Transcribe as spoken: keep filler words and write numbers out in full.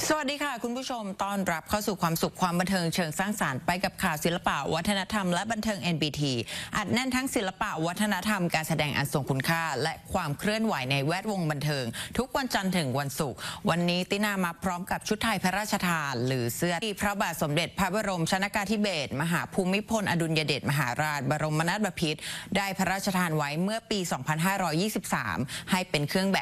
สวัสดีค่ะคุณผู้ชมต้อนรับเข้าสู่ความสุขความบันเทิงเชิงสร้างสรรค์ไปกับข่าวศิลปะวัฒนธรรมและบันเทิง เอ็น บี ที อัดแน่นทั้งศิลปะวัฒนธรรมการแสดงอันทรงคุณค่าและความเคลื่อนไหวในแวดวงบันเทิงทุกวันจันทร์ถึงวันศุกร์วันนี้ตินามาพร้อมกับชุดไทยพระราชทานหรือเสื้อที่พระบาทสมเด็จพระบรมชนกาธิเบศรมหาภูมิพลอดุลยเดชมหาราชบรมนาถบพิตรได้พระราชทานไว้เมื่อปี สองพันห้าร้อยยี่สิบสาม ให้เป็นเครื่องแบ